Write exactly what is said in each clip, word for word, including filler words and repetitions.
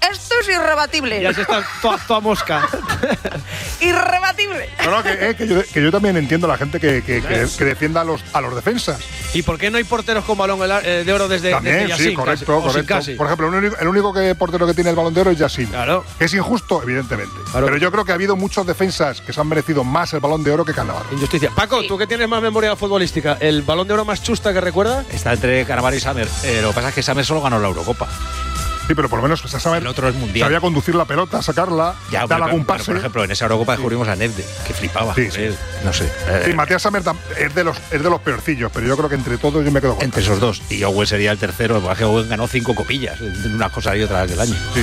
Esto es irrebatible. Ya se está toda, toda mosca. Irrebatible. No, no, que, eh, que, yo, que yo también entiendo a la gente que, que, que, que defienda a los, a los defensas. ¿Y por qué no hay porteros con balón de oro desde, También, desde Yassin? sí, correcto, Casi, correcto. casi. Por ejemplo, el único, el único que portero que tiene el balón de oro es Yassin. Claro. Que es injusto, evidentemente. Claro. Pero yo creo que ha habido muchos defensas que se han merecido más el balón de oro que Cannavaro. Injusticia. Paco, Sí. tú que tienes más memoria futbolística, ¿el balón de oro más chusta que recuerda? Está entre Cannavaro y Sammer. Eh, lo que pasa es que Sammer solo ganó la Eurocopa. Sí, pero por lo menos pues, a saber, El otro es mundial. sabía conducir la pelota, sacarla, Ya, dar pero, algún pero, pase. por ejemplo, en esa Eurocopa descubrimos a Nevde, que flipaba. Sí, joder, No sé. eh, Sí, Matías Sammer tam- es de, los, es de los peorcillos, pero yo creo que entre todos yo me quedo con entre esos dos. Y Owen sería el tercero, porque Owen ganó cinco copillas, unas cosas y otras del año. Sí.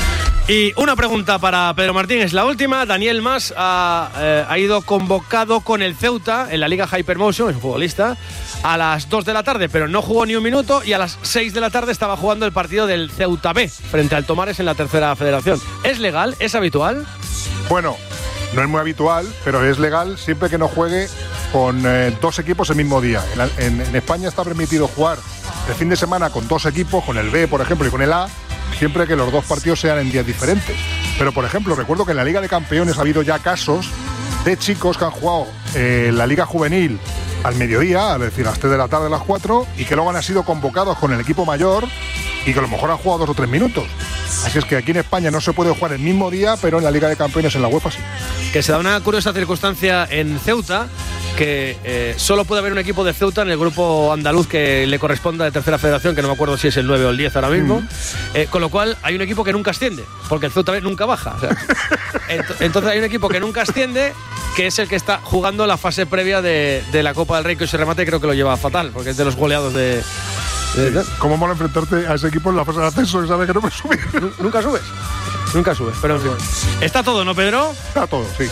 Y una pregunta para Pedro Martín, es la última. Daniel Mas ha, eh, ha ido convocado con el Ceuta en la Liga Hypermotion, es un futbolista, a las dos de la tarde, pero no jugó ni un minuto, y a las seis de la tarde estaba jugando el partido del Ceuta B frente al Tomares en la tercera federación. ¿Es legal? ¿Es habitual? Bueno, no es muy habitual, pero es legal siempre que no juegue con eh, dos equipos el mismo día. En, la- en- en España está permitido jugar el fin de semana con dos equipos, con el B, por ejemplo, y con el A, siempre que los dos partidos sean en días diferentes. Pero, por ejemplo, recuerdo que en la Liga de Campeones ha habido ya casos de chicos que han jugado eh, la Liga Juvenil al mediodía, es decir, a las tres de la tarde, a las cuatro, y que luego han sido convocados con el equipo mayor y que a lo mejor han jugado dos o tres minutos. Así es que aquí en España no se puede jugar el mismo día, pero en la Liga de Campeones, en la UEFA, sí. Que se da una curiosa circunstancia en Ceuta, que eh, solo puede haber un equipo de Ceuta en el grupo andaluz que le corresponda de tercera federación, que no me acuerdo si es el nueve o el diez ahora mismo, mm. eh, con lo cual hay un equipo que nunca asciende, porque el Ceuta B nunca baja. O sea, ent- entonces hay un equipo que nunca asciende, que es el que está jugando la fase previa de, de la Copa del Rey, que ese remate creo que lo lleva fatal, porque es de los goleados de... de Sí. ¿Cómo mola enfrentarte a ese equipo en la fase de ascenso y sabes que no puedes subir? Nunca subes. Nunca subes, pero en fin. Está todo, ¿no, Pedro? Está todo, sí.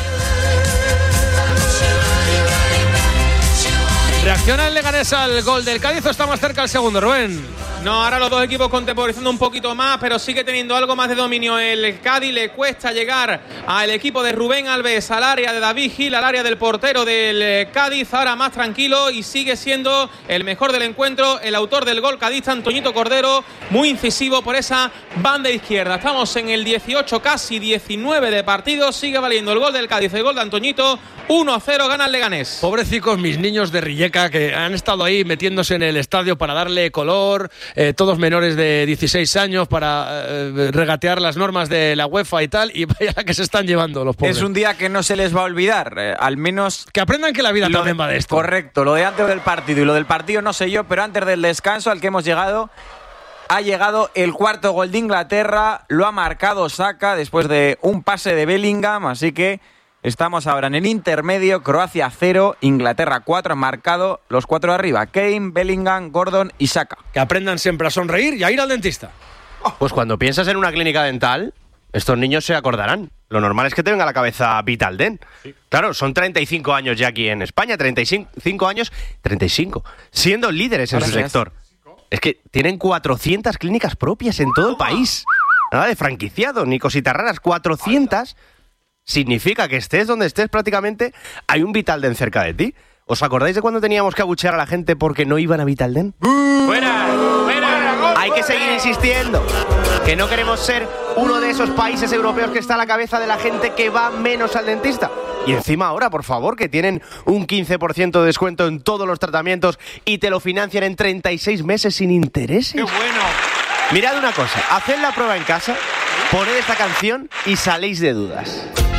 ¿Reacciona el Leganés al gol del Cádiz o está más cerca el segundo, Rubén? No, ahora los dos equipos contemporizando un poquito más, pero sigue teniendo algo más de dominio el Cádiz. Le cuesta llegar al equipo de Rubén Alves, al área de David Gil, al área del portero del Cádiz. Ahora más tranquilo y sigue siendo el mejor del encuentro, el autor del gol cadista, Antoñito Cordero, muy incisivo por esa banda izquierda. Estamos en el dieciocho, casi diecinueve de partido. Sigue valiendo el gol del Cádiz, el gol de Antoñito. uno a cero gana el Leganés. Pobrecicos mis niños de Rijeka, que han estado ahí metiéndose en el estadio para darle color, eh, todos menores de dieciséis años, para eh, regatear las normas de la UEFA y tal, y vaya la que se están llevando los pobres. Es un día que no se les va a olvidar, eh, al menos... Que aprendan que la vida lo también de, va de esto. Correcto, lo de antes del partido y lo del partido no sé yo, pero antes del descanso al que hemos llegado, ha llegado el cuarto gol de Inglaterra, lo ha marcado Saka después de un pase de Bellingham, así que... Estamos ahora en el intermedio, Croacia cero, Inglaterra cuatro, han marcado los cuatro de arriba, Kane, Bellingham, Gordon y Saka. Que aprendan siempre a sonreír y a ir al dentista. Pues cuando piensas en una clínica dental, estos niños se acordarán. Lo normal es que te venga a la cabeza Vitaldent. Sí. Claro, son treinta y cinco años ya aquí en España, treinta y cinco años, treinta y cinco, siendo líderes en Ahora su sector. Es que tienen cuatrocientas clínicas propias en todo el país. Nada de franquiciado, ni cositas raras, cuatrocientas... Significa que estés donde estés prácticamente hay un Vitaldent cerca de ti. ¿Os acordáis de cuando teníamos que abuchear a la gente porque no iban a Vitaldent? ¡Fuera! ¡Fuera! Hay que seguir insistiendo. Que no queremos ser uno de esos países europeos que está a la cabeza de la gente que va menos al dentista. Y encima ahora, por favor, que tienen un quince por ciento de descuento en todos los tratamientos y te lo financian en treinta y seis meses sin intereses. ¡Qué bueno! Mirad una cosa, haced la prueba en casa, poned esta canción y saléis de dudas.